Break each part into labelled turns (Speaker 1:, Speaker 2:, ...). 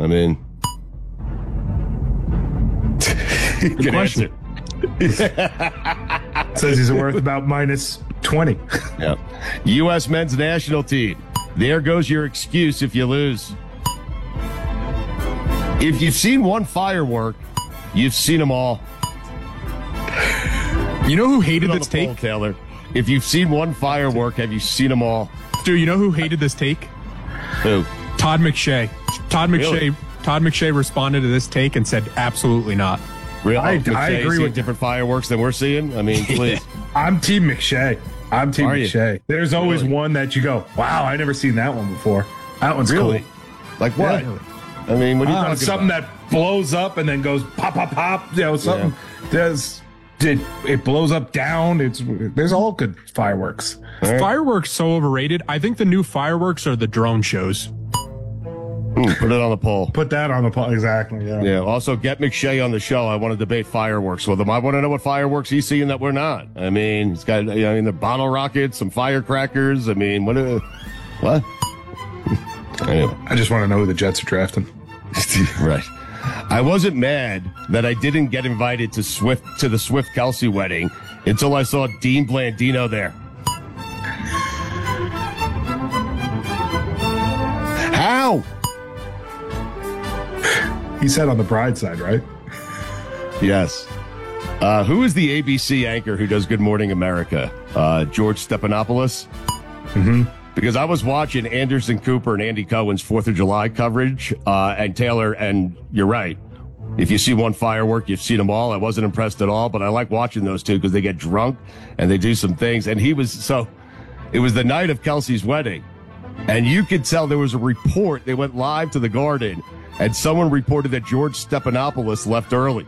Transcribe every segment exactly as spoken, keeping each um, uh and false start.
Speaker 1: I mean,
Speaker 2: good question.
Speaker 3: Says he's worth about minus twenty.
Speaker 1: Yeah. U S men's national team. There goes your excuse if you lose. If you've seen one firework, you've seen them all.
Speaker 2: You know who hated
Speaker 1: Put it on
Speaker 2: this
Speaker 1: the
Speaker 2: take?
Speaker 1: poll, Taylor. If you've seen one firework, have you seen them all?
Speaker 2: Dude, you know who hated this take?
Speaker 1: Who?
Speaker 2: Todd McShay. Todd McShay.
Speaker 1: Really?
Speaker 2: Todd McShay responded to this take and said, "Absolutely not."
Speaker 1: Really?
Speaker 3: I-
Speaker 1: McShay
Speaker 3: I agree
Speaker 1: seeing
Speaker 3: with-
Speaker 1: different fireworks than we're seeing. I mean, please.
Speaker 3: I'm Team McShay. I'm Team
Speaker 1: Are you?
Speaker 3: McShay. There's always
Speaker 1: Really?
Speaker 3: one that you go, wow, I never seen that one before. That one's
Speaker 1: Really?
Speaker 3: cool.
Speaker 1: Like what?
Speaker 3: Yeah.
Speaker 1: I mean, what are you
Speaker 3: Uh,
Speaker 1: talking
Speaker 3: something
Speaker 1: about?
Speaker 3: that blows up and then goes pop, pop, pop. You know, something does. It, it blows up down. It's there's all good fireworks.
Speaker 1: Right.
Speaker 2: Fireworks so overrated. I think the new fireworks are the drone shows.
Speaker 1: Mm, put it on the poll.
Speaker 3: Put that on the po- exactly. Yeah.
Speaker 1: Yeah. Also, get McShay on the show. I want to debate fireworks with him. I want to know what fireworks he's seeing that we're not. I mean, he's got, you know, I mean, the bottle rockets, some firecrackers. I mean, what? Uh, what? Anyway.
Speaker 3: I just want to know who the Jets are drafting.
Speaker 1: Right. I wasn't mad that I didn't get invited to Swift to the Swift Kelsey wedding until I saw Dean Blandino there. How?
Speaker 3: He said on the bride side, right?
Speaker 1: Yes. Uh, who is the A B C anchor who does Good Morning America? Uh, George Stephanopoulos?
Speaker 3: Mm-hmm.
Speaker 1: Because I was watching Anderson Cooper and Andy Cohen's fourth of July coverage, uh, and Taylor, and you're right. If you see one firework, you've seen them all. I wasn't impressed at all, but I like watching those two because they get drunk and they do some things. And he was, so it was the night of Kelsey's wedding. And you could tell there was a report. They went live to the Garden, and someone reported that George Stephanopoulos left early.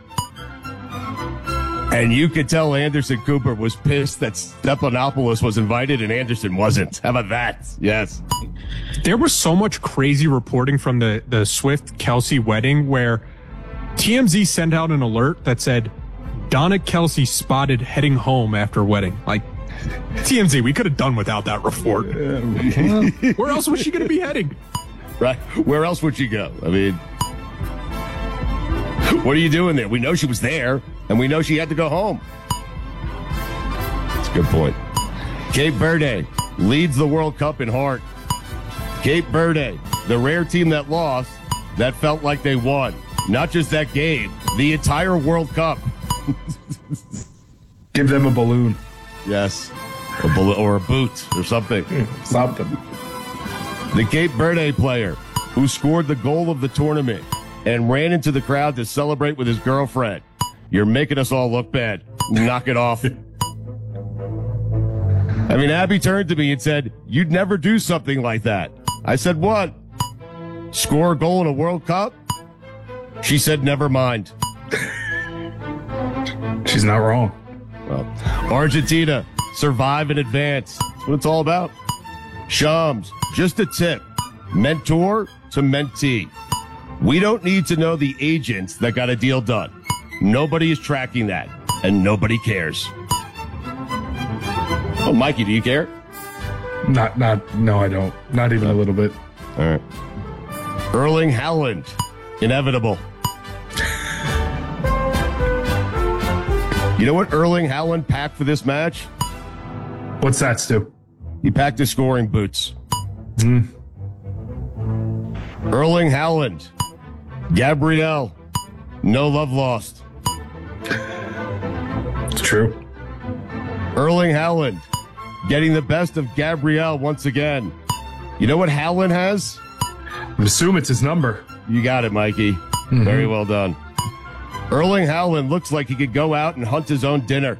Speaker 1: And you could tell Anderson Cooper was pissed that Stephanopoulos was invited and Anderson wasn't. How about that? Yes.
Speaker 2: There was so much crazy reporting from the, the Swift Kelsey wedding where T M Z sent out an alert that said Donna Kelsey spotted heading home after wedding. Like, T M Z, we could have done without that report. Where else was she going to be heading?
Speaker 1: Right. Where else would she go? I mean, what are you doing there? We know she was there, and we know she had to go home. That's a good point. Cape Verde leads the World Cup in heart. Cape Verde, the rare team that lost, that felt like they won. Not just that game, the entire World Cup.
Speaker 3: Give them a balloon.
Speaker 1: Yes. A balloon or a boot or something.
Speaker 3: Something.
Speaker 1: The Cape Verde player who scored the goal of the tournament and ran into the crowd to celebrate with his girlfriend. You're making us all look bad. Knock it off. I mean, Abby turned to me and said, "You'd never do something like that." I said, "What? Score a goal in a World Cup?" She said, "Never mind."
Speaker 3: She's not wrong.
Speaker 1: Well, Argentina, survive and advance. That's what it's all about. Shams, just a tip. Mentor to mentee. We don't need to know the agents that got a deal done. Nobody is tracking that, and nobody cares. Oh, Mikey, do you care?
Speaker 3: Not, not, no, I don't. Not even a little bit.
Speaker 1: All right. Erling Haaland, inevitable. You know what Erling Haaland packed for this match?
Speaker 3: What's that, Stu?
Speaker 1: He packed his scoring boots.
Speaker 3: Mm.
Speaker 1: Erling Haaland, Gabrielle, no love lost.
Speaker 3: It's true.
Speaker 1: Erling Haaland, getting the best of Gabrielle once again. You know what Haaland has?
Speaker 3: I assume it's his number.
Speaker 1: You got it, Mikey. Mm-hmm. Very well done. Erling Haaland looks like he could go out and hunt his own dinner.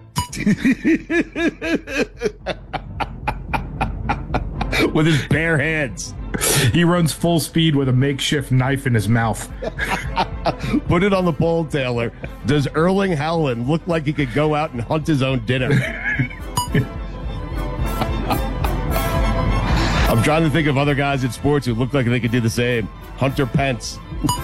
Speaker 1: With his bare hands.
Speaker 3: He runs full speed with a makeshift knife in his mouth.
Speaker 1: Put it on the poll, Taylor. Does Erling Haaland look like he could go out and hunt his own dinner? I'm trying to think of other guys in sports who look like they could do the same. Hunter Pence.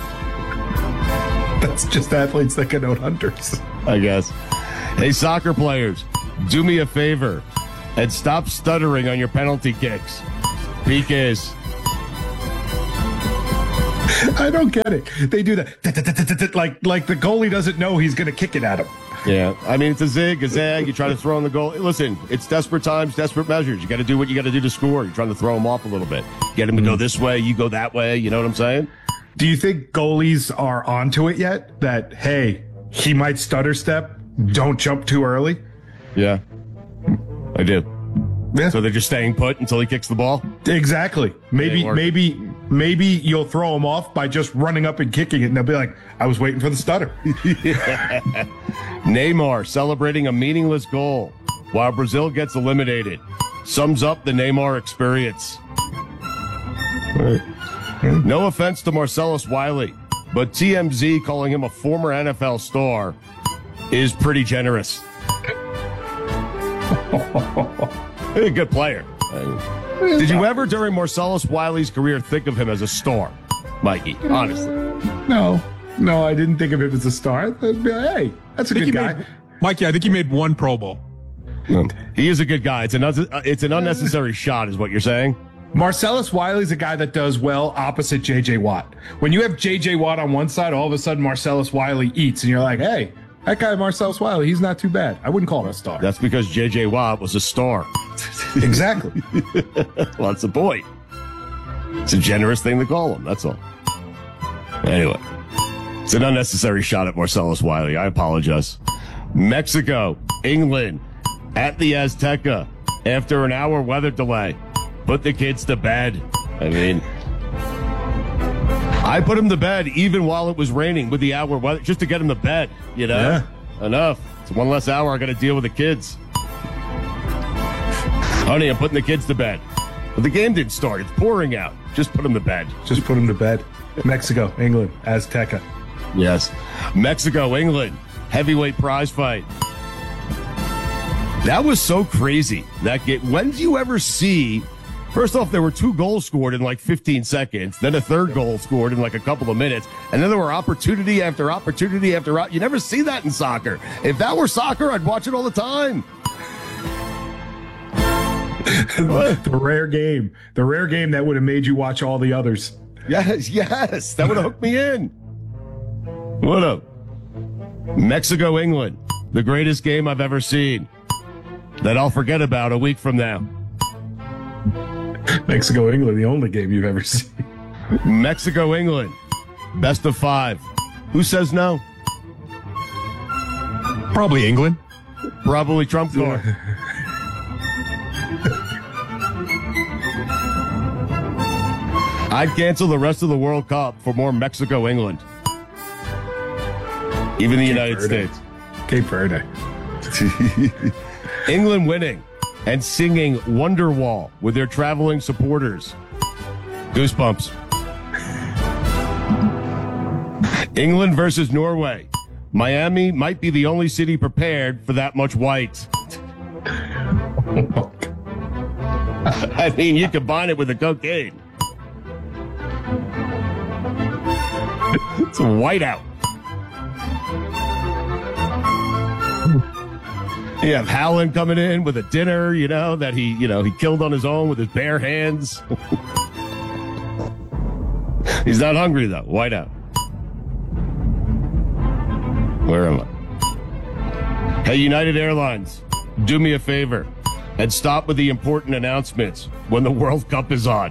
Speaker 3: That's just athletes that can out hunters.
Speaker 1: I guess. Hey, soccer players, do me a favor and stop stuttering on your penalty kicks. P Ks.
Speaker 3: I don't get it. They do that like like the goalie doesn't know he's going to kick it at him.
Speaker 1: Yeah, I mean, it's a zig, a zag. You try to throw in the goal. Listen, it's desperate times, desperate measures. You got to do what you got to do to score. You're trying to throw him off a little bit. Get him to go this way, you go that way. You know what I'm saying?
Speaker 3: Do you think goalies are onto it yet? That, hey, he might stutter step. Don't jump too early.
Speaker 1: Yeah, I do.
Speaker 3: Yeah.
Speaker 1: So they're just staying put until he kicks the ball?
Speaker 3: Exactly. Maybe, maybe, maybe you'll throw him off by just running up and kicking it, and they'll be like, I was waiting for the stutter.
Speaker 1: Neymar celebrating a meaningless goal while Brazil gets eliminated. Sums up the Neymar experience. No offense to Marcellus Wiley, but T M Z calling him a former N F L star is pretty generous. A good player. Did you ever, during Marcellus Wiley's career, think of him as a star, Mikey? Honestly.
Speaker 3: No. No, I didn't think of him as a star. I'd be like, hey, that's a good guy.
Speaker 2: Made, Mikey, I think he made one Pro Bowl.
Speaker 1: He is a good guy. It's an, it's an unnecessary shot, is what you're saying?
Speaker 3: Marcellus Wiley's a guy that does well opposite J J Watt. When you have J J Watt on one side, all of a sudden Marcellus Wiley eats, and you're like, hey, that guy Marcellus Wiley, he's not too bad. I wouldn't call him a star.
Speaker 1: That's because J J Watt was a star.
Speaker 3: Exactly.
Speaker 1: Well, that's the point. It's a generous thing to call him. That's all. Anyway, it's an unnecessary shot at Marcellus Wiley. I apologize. Mexico, England, at the Azteca after an hour weather delay. Put the kids to bed. I mean, I put him to bed even while it was raining with the hour weather, just to get him to bed, you know? Yeah. Enough. It's one less hour I got to deal with the kids. Honey, I'm putting the kids to bed. But the game didn't start. It's pouring out. Just put them to bed.
Speaker 3: Just put them to bed. Mexico, England, Azteca.
Speaker 1: Yes. Mexico, England, heavyweight prize fight. That was so crazy. That game. When do you ever see... First off, there were two goals scored in like fifteen seconds. Then a third goal scored in like a couple of minutes. And then there were opportunity after opportunity after opportunity. You never see that in soccer. If that were soccer, I'd watch it all the time.
Speaker 3: The rare game. The rare game that would have made you watch all the others.
Speaker 1: Yes, yes. That would have hooked me in. What up? Mexico, England. The greatest game I've ever seen. That I'll forget about a week from now.
Speaker 3: Mexico, England, the only game you've ever seen.
Speaker 1: Mexico, England. Best of five. Who says no?
Speaker 2: Probably England.
Speaker 1: Probably Trump card. I'd cancel the rest of the World Cup for more Mexico, England. Even the
Speaker 3: Cape
Speaker 1: United
Speaker 3: Verde.
Speaker 1: States.
Speaker 3: Cape Verde.
Speaker 1: England winning and singing Wonderwall with their traveling supporters. Goosebumps. England versus Norway. Miami might be the only city prepared for that much white. I mean, you combine it with the cocaine. It's a whiteout. You have Haaland coming in with a dinner, you know, that he, you know, he killed on his own with his bare hands. He's not hungry, though. Whiteout. Where am I? Hey, United Airlines, do me a favor and stop with the important announcements when the World Cup is on.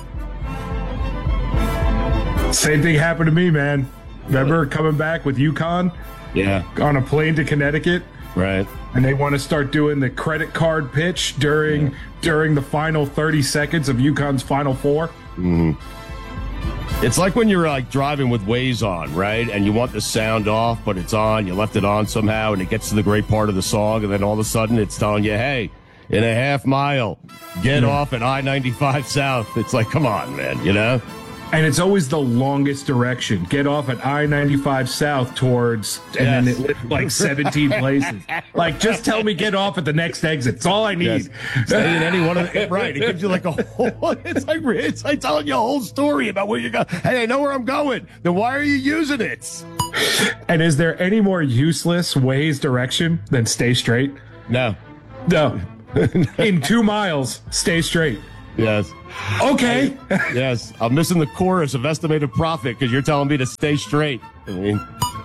Speaker 3: Same thing happened to me, man. Remember coming back with UConn?
Speaker 1: Yeah.
Speaker 3: On a plane to Connecticut?
Speaker 1: Right.
Speaker 3: And they want to start doing the credit card pitch during yeah. during the final thirty seconds of UConn's Final Four.
Speaker 1: Mm-hmm. It's like when you're like driving with Waze on, right? And you want the sound off, but it's on. You left it on somehow, and it gets to the great part of the song, and then all of a sudden it's telling you, hey, in a half mile, get yeah. off at I ninety-five South. It's like, come on, man, you know?
Speaker 3: And it's always the longest direction. Get off at I ninety-five South towards, and yes. then it lit like seventeen places. Like, just tell me get off at the next exit. It's all I need.
Speaker 1: Yes. Stay in any one of the, right. It gives you like a whole, it's like, it's like telling you a whole story about where you're going. Hey, I know where I'm going. Then why are you using it?
Speaker 3: And is there any more useless Waze direction than stay straight?
Speaker 1: No.
Speaker 3: No. In two miles, stay straight.
Speaker 1: Yes.
Speaker 3: Okay.
Speaker 1: Yes. I'm missing the chorus of estimated profit because you're telling me to stay straight. I mean,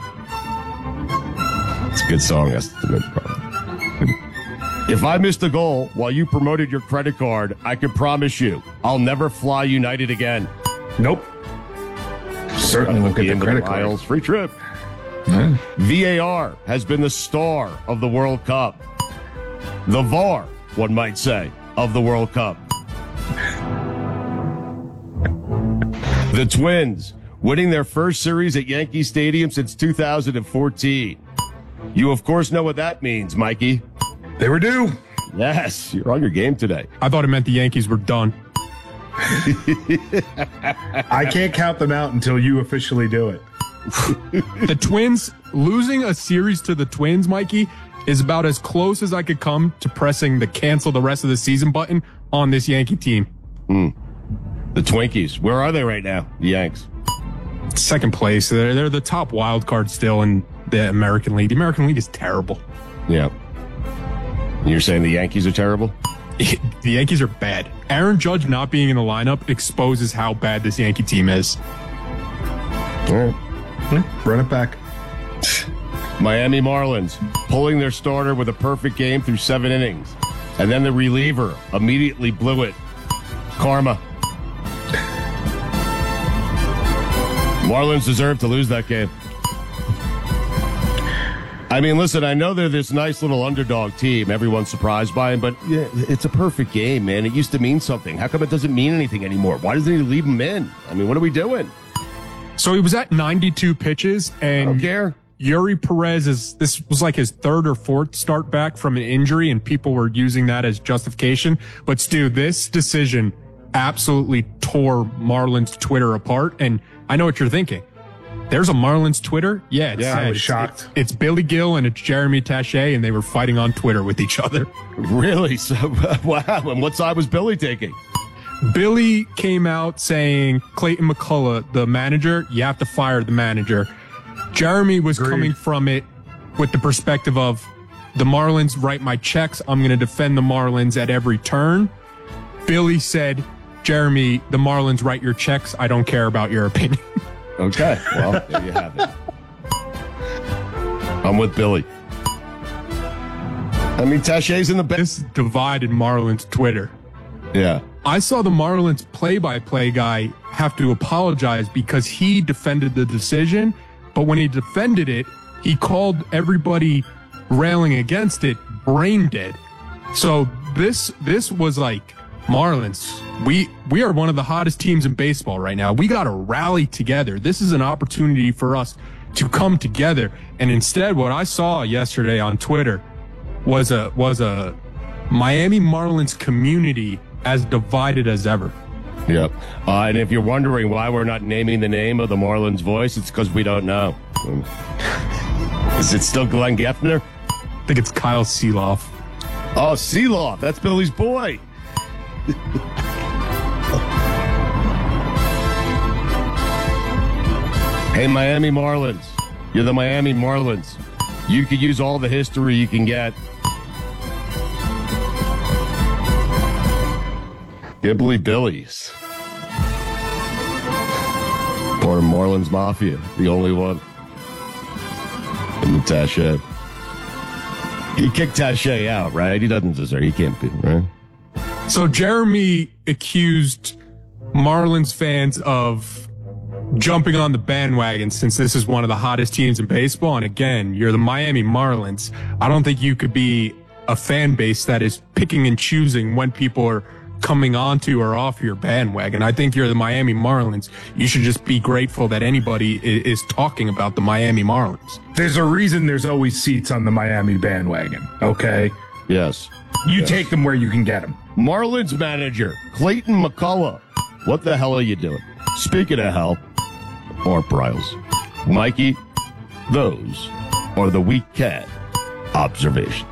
Speaker 1: it's a good song, estimated profit. If I missed a goal while you promoted your credit card, I can promise you I'll never fly United again.
Speaker 3: Nope. Certainly won't get the credit card.
Speaker 1: Miles, free trip.
Speaker 3: Yeah.
Speaker 1: V A R has been the star of the World Cup. The V A R, one might say, of the World Cup. The Twins winning their first series at Yankee Stadium since two thousand fourteen. You, of course, know what that means, Mikey.
Speaker 3: They were due.
Speaker 1: Yes, you're on your game today.
Speaker 2: I thought it meant the Yankees were done.
Speaker 3: I can't count them out until you officially do it.
Speaker 2: The Twins, losing a series to the Twins, Mikey, is about as close as I could come to pressing the cancel the rest of the season button on this Yankee team.
Speaker 1: Mm. The Twinkies, where are they right now? The Yanks.
Speaker 2: Second place. They're, they're the top wild card still in the American League. The American League is terrible.
Speaker 1: Yeah. You're saying the Yankees are terrible?
Speaker 2: The Yankees are bad. Aaron Judge not being in the lineup exposes how bad this Yankee team is.
Speaker 1: All right.
Speaker 3: Run it back.
Speaker 1: Miami Marlins pulling their starter with a perfect game through seven innings. And then the reliever immediately blew it. Karma. Marlins deserve to lose that game. I mean, listen, I know they're this nice little underdog team. Everyone's surprised by them, but yeah, it's a perfect game, man. It used to mean something. How come it doesn't mean anything anymore? Why doesn't he leave them in? I mean, what are we doing?
Speaker 2: So he was at ninety-two pitches, and
Speaker 1: I don't care.
Speaker 2: Yuri Perez is, this was like his third or fourth start back from an injury, and people were using that as justification. But Stu, this decision absolutely tore Marlins Twitter apart, and I know what you're thinking. There's a Marlins Twitter? Yeah, it's,
Speaker 3: yeah, I was
Speaker 2: it's,
Speaker 3: shocked.
Speaker 2: It's, it's Billy Gill and it's Jeremy Taché, and they were fighting on Twitter with each other.
Speaker 1: Really? So, wow. And what side was Billy taking?
Speaker 2: Billy came out saying, Clayton McCullough, the manager, you have to fire the manager. Jeremy was
Speaker 3: Agreed.
Speaker 2: coming from it with the perspective of, the Marlins write my checks, I'm going to defend the Marlins at every turn. Billy said, Jeremy, the Marlins write your checks, I don't care about your opinion.
Speaker 1: Okay, well, there you have it. I'm with Billy. I mean, Taché's in the best.
Speaker 2: This divided Marlins Twitter.
Speaker 1: Yeah.
Speaker 2: I saw the Marlins play-by-play guy have to apologize because he defended the decision, but when he defended it, he called everybody railing against it brain dead. So this this was like, Marlins, we we are one of the hottest teams in baseball right now. We got to rally together. This is an opportunity for us to come together. And instead, what I saw yesterday on Twitter was a was a Miami Marlins community as divided as ever.
Speaker 1: Yep. Uh, and if you're wondering why we're not naming the name of the Marlins voice, it's because we don't know. Is it still Glenn Geffner?
Speaker 2: I think it's Kyle Seeloff.
Speaker 1: Oh, Seeloff. That's Billy's boy. Hey, Miami Marlins. You're the Miami Marlins. You could use all the history you can get. Gibbly Billies. Or Marlins Mafia, the only one. And the Taché. He kicked Taché out, right? He doesn't deserve. He can't be, right?
Speaker 2: So Jeremy accused Marlins fans of jumping on the bandwagon since this is one of the hottest teams in baseball. And again, you're the Miami Marlins. I don't think you could be a fan base that is picking and choosing when people are coming onto or off your bandwagon. I think you're the Miami Marlins. You should just be grateful that anybody is talking about the Miami Marlins.
Speaker 3: There's a reason there's always seats on the Miami bandwagon, okay?
Speaker 1: Yes.
Speaker 3: You
Speaker 1: yes.
Speaker 3: take them where you can get them.
Speaker 1: Marlins manager, Clayton McCullough. What the hell are you doing? Speaking of hell, or Bryles. Mikey, those are the weekend observations.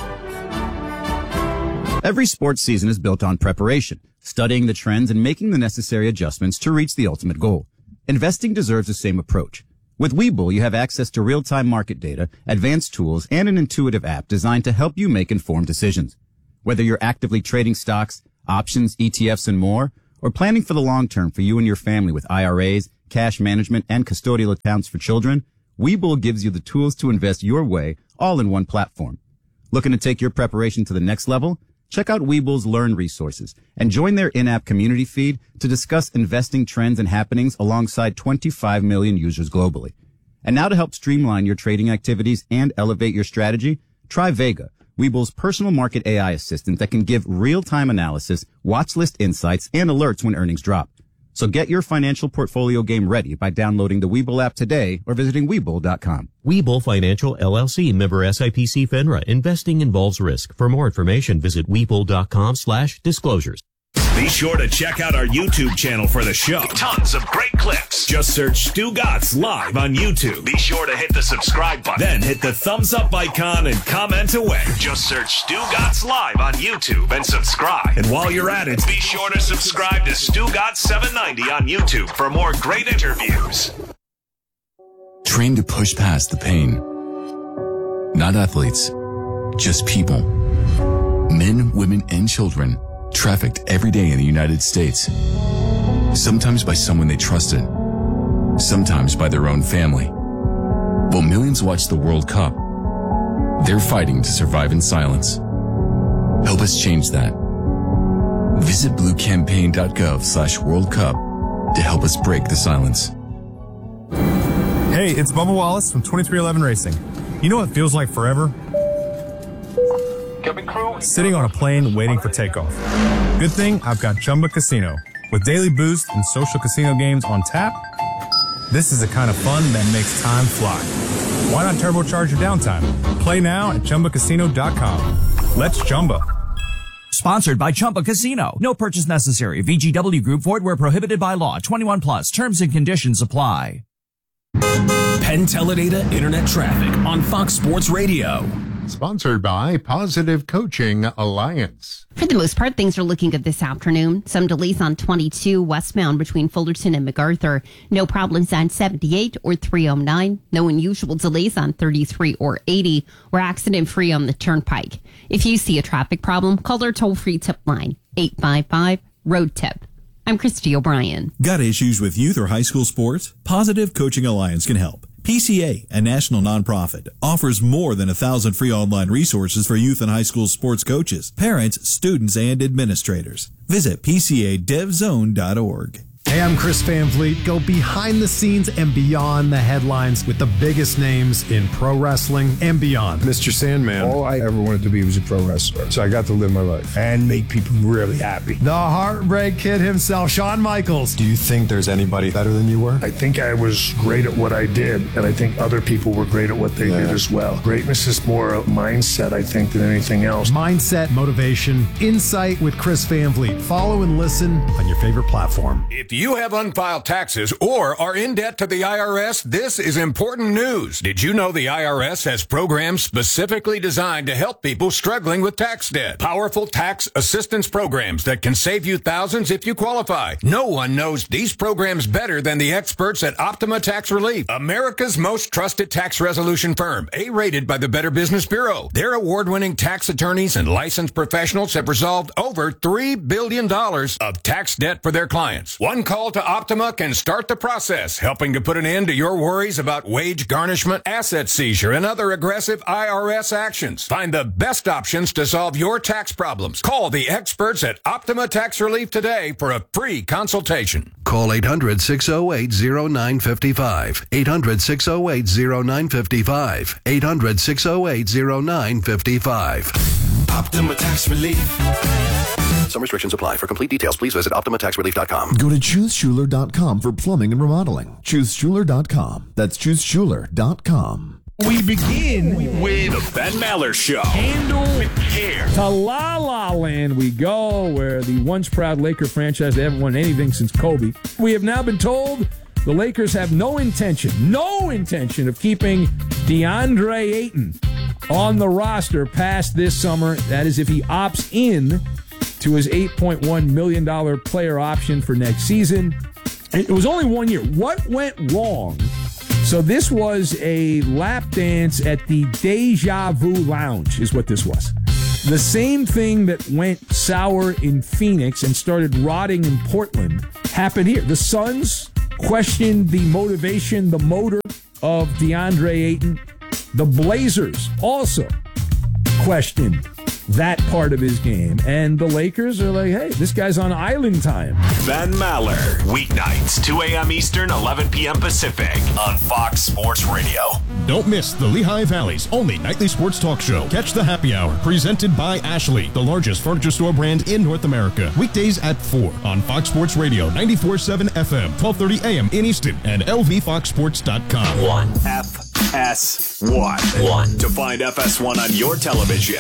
Speaker 4: Every sports season is built on preparation, studying the trends and making the necessary adjustments to reach the ultimate goal. Investing deserves the same approach. With Webull, you have access to real-time market data, advanced tools, and an intuitive app designed to help you make informed decisions. Whether you're actively trading stocks, options, E T Fs, and more, or planning for the long term for you and your family with I R As, cash management, and custodial accounts for children, Webull gives you the tools to invest your way, all in one platform. Looking to take your preparation to the next level? Check out Webull's Learn resources and join their in-app community feed to discuss investing trends and happenings alongside twenty-five million users globally. And now to help streamline your trading activities and elevate your strategy, try Vega, Webull's personal market A I assistant that can give real-time analysis, watch list insights, and alerts when earnings drop. So get your financial portfolio game ready by downloading the Webull app today or visiting Webull dot com.
Speaker 5: Webull Financial, L L C, member S I P C FINRA. Investing involves risk. For more information, visit Webull dot com slash disclosures.
Speaker 6: Be sure to check out our YouTube channel for the show. Tons of great clips. Just search Stu Gatz Live on YouTube. Be sure to hit the subscribe button. Then hit the thumbs up icon and comment away. Just search Stu Gatz Live on YouTube and subscribe. And while you're at it, be sure to subscribe to Stu Gatz seven ninety on YouTube for more great interviews.
Speaker 7: Train to push past the pain. Not athletes, just people. Men, women, and children trafficked every day in the United States. Sometimes by someone they trusted, sometimes by their own family. While millions watch the World Cup, they're fighting to survive in silence. Help us change that. Visit blue campaign dot gov slash World Cup to help us break the silence.
Speaker 8: Hey, it's Bubba Wallace from twenty-three eleven Racing. You know what feels like forever? Sitting on a plane waiting for takeoff. Good thing I've got Chumba Casino. With daily boost and social casino games on tap, this is the kind of fun that makes time fly. Why not turbocharge your downtime? Play now at Chumba Casino dot com. Let's Chumba.
Speaker 9: Sponsored by Chumba Casino. No purchase necessary. V G W Group. Void where prohibited by law. twenty-one plus. Terms and conditions apply.
Speaker 6: Penn Teledata Internet Traffic on Fox Sports Radio.
Speaker 10: Sponsored by Positive Coaching Alliance.
Speaker 11: For the most part, things are looking good this afternoon. Some delays on twenty-two westbound between Fullerton and MacArthur. No problems on seventy-eight or three oh nine. No unusual delays on thirty-three or eighty. We're accident-free on the Turnpike. If you see a traffic problem, call our toll-free tip line, eight five five, road tip. I'm Christy O'Brien.
Speaker 12: Got issues with youth or high school sports? Positive Coaching Alliance can help. P C A, a national nonprofit, offers more than a thousand free online resources for youth and high school sports coaches, parents, students, and administrators. Visit P C A dev zone dot org.
Speaker 13: Hey, I'm Chris Van Vliet. Go behind the scenes and beyond the headlines with the biggest names in pro wrestling and beyond.
Speaker 14: Mister Sandman. All I ever wanted to be was a pro wrestler. So I got to live my life and make people really happy.
Speaker 13: The Heartbreak Kid himself, Shawn Michaels.
Speaker 14: Do you think there's anybody better than you were? I think I was great at what I did, and I think other people were great at what they yeah. did as well. Greatness is more a mindset, I think, than anything else.
Speaker 13: Mindset, motivation, insight with Chris Van Vliet. Follow and listen on your favorite platform.
Speaker 15: If you have unfiled taxes or are in debt to the I R S, this is important news. Did you know the I R S has programs specifically designed to help people struggling with tax debt? Powerful tax assistance programs that can save you thousands if you qualify. No one knows these programs better than the experts at Optima Tax Relief, America's most trusted tax resolution firm, A-rated by the Better Business Bureau. Their award-winning tax attorneys and licensed professionals have resolved over three billion dollars of tax debt for their clients. One call to Optima can start the process, helping to put an end to your worries about wage garnishment, asset seizure, and other aggressive I R S actions. Find the best options to solve your tax problems. Call the experts at Optima Tax Relief today for a free consultation.
Speaker 16: Call eight hundred, six oh eight, oh nine five five. eight hundred, six oh eight, oh nine five five. eight hundred, six oh eight, oh nine five five.
Speaker 6: Optima Tax Relief.
Speaker 17: Some restrictions apply. For complete details, please visit Optima Tax Relief dot com.
Speaker 18: Go to choose schuler dot com for plumbing and remodeling. choose schuler dot com. That's choose schuler dot com.
Speaker 3: We begin
Speaker 6: with the Ben Maller Show.
Speaker 3: Handle with care. To La La Land we go, where the once proud Laker franchise they haven't won anything since Kobe. We have now been told the Lakers have no intention, no intention of keeping DeAndre Ayton on the roster past this summer. That is if he opts in to his eight point one million dollars player option for next season. It was only one year. What went wrong? So this was a lap dance at the Deja Vu Lounge is what this was. The same thing that went sour in Phoenix and started rotting in Portland happened here. The Suns questioned the motivation, the motor of DeAndre Ayton. The Blazers also questioned that part of his game. And the Lakers are like, hey, this guy's on island time.
Speaker 6: Ben Maller, weeknights, two a.m. Eastern, eleven p.m. Pacific, on Fox Sports Radio.
Speaker 19: Don't miss the Lehigh Valley's only nightly sports talk show. Catch the Happy Hour, presented by Ashley, the largest furniture store brand in North America. Weekdays at four on Fox Sports Radio, ninety-four point seven F M, twelve thirty a.m. in Easton, and L V fox sports dot com.
Speaker 6: One. F S one. One. To find F S one on your television,